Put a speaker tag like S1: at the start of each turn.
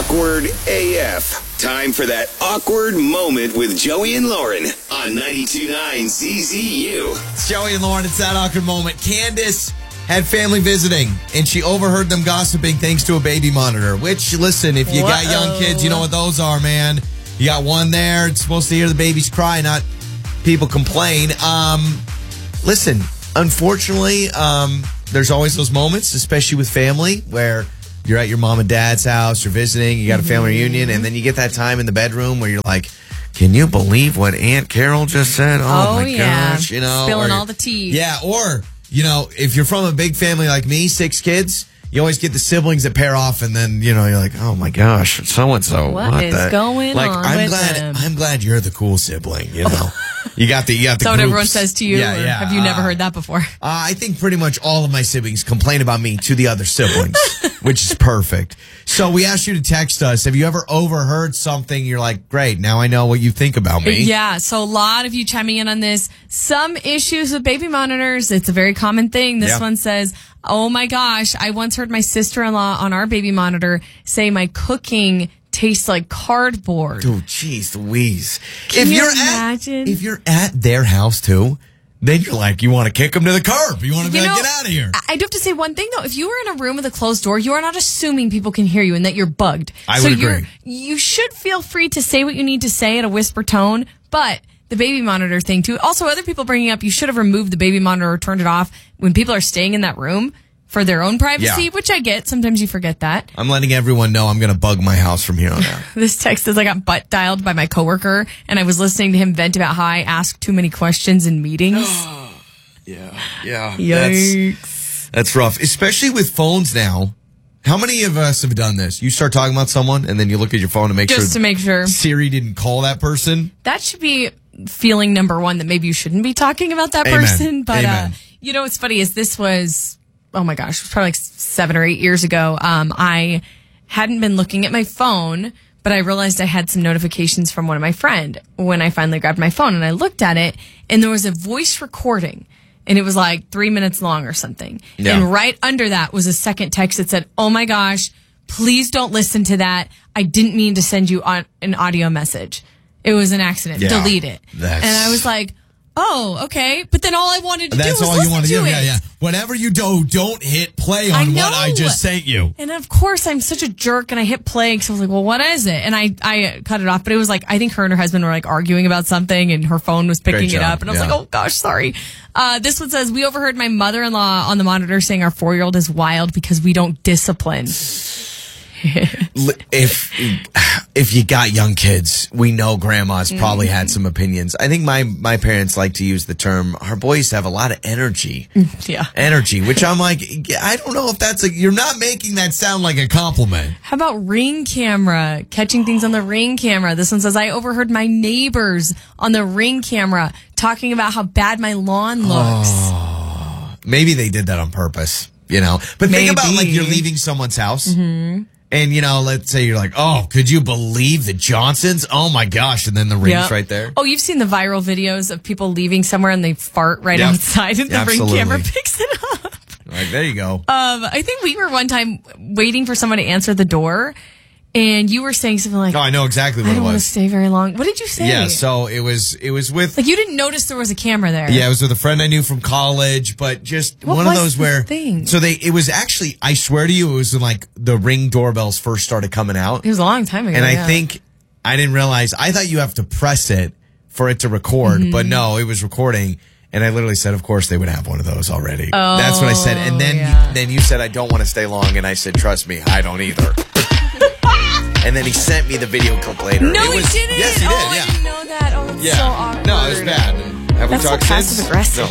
S1: Awkward AF. Time for that awkward moment with Joey and Lauren on 92.9 CZU.
S2: It's Joey and Lauren. It's that awkward moment. Candace had family visiting, and she overheard them gossiping thanks to a baby monitor, which, listen, if you got young kids, you know what those are, man. You got one there. It's supposed to hear the babies cry, not people complain. Listen, unfortunately, there's always those moments, especially with family, where you're at your mom and dad's house, you're visiting, you got a family reunion, and then you get that time in the bedroom where you're like, can you believe what Aunt Carol just said? Oh my gosh. You know,
S3: spilling all the tea.
S2: Yeah, or, you know, if you're from a big family like me, 6 kids, you always get the siblings that pair off, and then, you know, you're like, oh my gosh, so-and-so.
S3: What is going on with them?
S2: I'm glad you're the cool sibling, you know. You got the
S3: That's what everyone says to you?
S2: Yeah.
S3: Have you never heard that before?
S2: I think pretty much all of my siblings complain about me to the other siblings, which is perfect. So we asked you to text us. Have you ever overheard something? You're like, great, now I know what you think about me.
S3: Yeah, so a lot of you chiming in on this. Some issues with baby monitors. It's a very common thing. This one says, oh my gosh, I once heard my sister-in-law on our baby monitor say my cooking tastes like cardboard.
S2: Dude, jeez Louise.
S3: Can you imagine?
S2: If you're at their house too, then you're like, you want to kick them to the curb. You want to be like, get out of here.
S3: I do have to say one thing, though. If you are in a room with a closed door, you are not assuming people can hear you and that you're bugged.
S2: I would agree.
S3: You should feel free to say what you need to say at a whisper tone, but the baby monitor thing, too. Also, other people bringing up, you should have removed the baby monitor or turned it off when people are staying in that room for their own privacy, which I get. Sometimes you forget that.
S2: I'm letting everyone know I'm going to bug my house from here on out.
S3: This text says I got butt dialed by my coworker, and I was listening to him vent about how I ask too many questions in meetings.
S2: Yeah.
S3: Yikes.
S2: That's rough, especially with phones now. How many of us have done this? You start talking about someone, and then you look at your phone to make sure Siri didn't call that person.
S3: That should be feeling number one, that maybe you shouldn't be talking about that person. But you know what's funny is this was, oh my gosh, it was probably like 7 or 8 years ago. I hadn't been looking at my phone, but I realized I had some notifications from one of my friend when I finally grabbed my phone, and I looked at it, and there was a voice recording, and it was like 3 minutes long or something. Yeah. And right under that was a second text that said, oh my gosh, please don't listen to that. I didn't mean to send you an audio message. It was an accident. Yeah. Delete it. And I was like, oh, okay. But then all I wanted to do was listen to it.
S2: Yeah. Whatever you do, don't hit play on what I just sent you.
S3: And of course, I'm such a jerk, and I hit play because I was like, well, what is it? And I cut it off. But it was like, I think her and her husband were like arguing about something, and her phone was picking it up. And I was like, oh gosh, sorry. This one says, we overheard my mother-in-law on the monitor saying our 4-year-old is wild because we don't discipline.
S2: If you got young kids, we know grandma's probably had some opinions. I think my parents like to use the term, our boys have a lot of energy.
S3: Yeah.
S2: Energy, which I'm like, I don't know if that's you're not making that sound like a compliment.
S3: How about Ring camera? Catching things on the Ring camera. This one says, I overheard my neighbors on the Ring camera talking about how bad my lawn looks.
S2: Oh, maybe they did that on purpose, you know. But think about, like, you're leaving someone's house. Mm-hmm. And, you know, let's say you're like, oh, could you believe the Johnsons? Oh, my gosh. And then the Ring's right there.
S3: Oh, you've seen the viral videos of people leaving somewhere and they fart right outside and the Ring camera picks it up.
S2: Like, there you go.
S3: I think we were one time waiting for someone to answer the door, and you were saying something like,
S2: oh, I know exactly what it was.
S3: I don't want to stay very long. What did you say?
S2: Yeah, so it was with...
S3: Like, you didn't notice there was a camera there.
S2: Yeah, it was with a friend I knew from college, but just one of those where...
S3: Thing?
S2: So it was actually, I swear to you, it was when, like, the Ring doorbells first started coming out.
S3: It was a long time ago,
S2: and I think, I didn't realize, I thought you have to press it for it to record, but no, it was recording. And I literally said, of course, they would have one of those already.
S3: Oh,
S2: that's what I said. And then you said, I don't want to stay long. And I said, trust me, I don't either. And then he sent me the video clip later.
S3: No, he didn't.
S2: Yes, he did.
S3: I didn't know that. Oh, that's so awkward.
S2: No, it was bad. Have we talked since?
S3: Passive aggressive.
S2: No.